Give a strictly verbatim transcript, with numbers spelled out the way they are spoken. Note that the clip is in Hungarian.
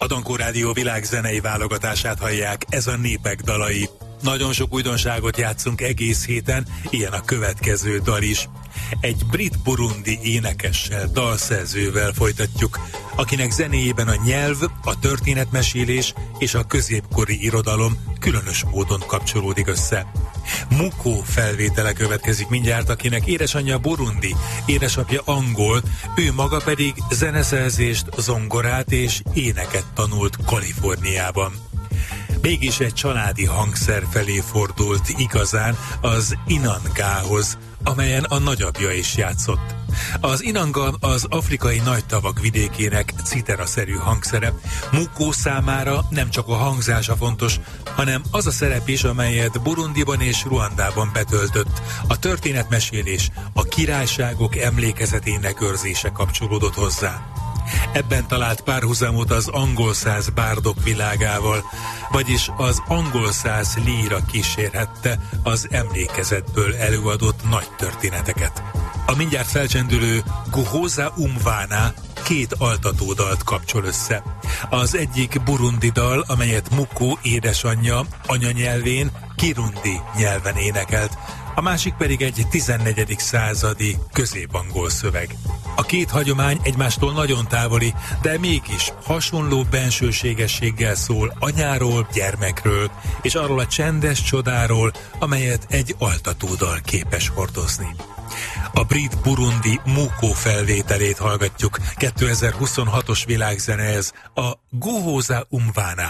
A Dankó Rádió világzenei válogatását hallják, ez a Népek dalai. Nagyon sok újdonságot játszunk egész héten, ilyen a következő dal is. Egy brit-burundi énekessel, dalszerzővel folytatjuk, akinek zenéjében a nyelv, a történetmesélés és a középkori irodalom különös módon kapcsolódik össze. Muko felvétele következik mindjárt, akinek édesanyja burundi, édesapja angol, ő maga pedig zeneszerzést, zongorát és éneket tanult Kaliforniában. Mégis egy családi hangszer felé fordult igazán, az inangához, amelyen a nagyapja is játszott. Az inanga az afrikai nagytavak vidékének citeraszerű hangszere. Muko számára nem csak a hangzása fontos, hanem az a szerep is, amelyet Burundiban és Ruandában betöltött. A történetmesélés, a királyságok emlékezetének őrzése kapcsolódott hozzá. Ebben talált párhuzamot az angol száz bárdok világával, vagyis az angol száz líra kísérhette az emlékezetből előadott nagy történeteket. A mindjárt felcsendülő Guhoza Umwana két altatódalt kapcsol össze. Az egyik burundi dal, amelyet Muko édesanyja anyanyelvén, kirundi nyelven énekelt, a másik pedig egy tizennegyedik századi középangol szöveg. A két hagyomány egymástól nagyon távoli, de mégis hasonló bensőségességgel szól anyáról, gyermekről, és arról a csendes csodáról, amelyet egy altatódal képes hordozni. A brit-burundi Muko felvételét hallgatjuk, kétezer-huszonhatos világzene ez, a Guhoza Umwana.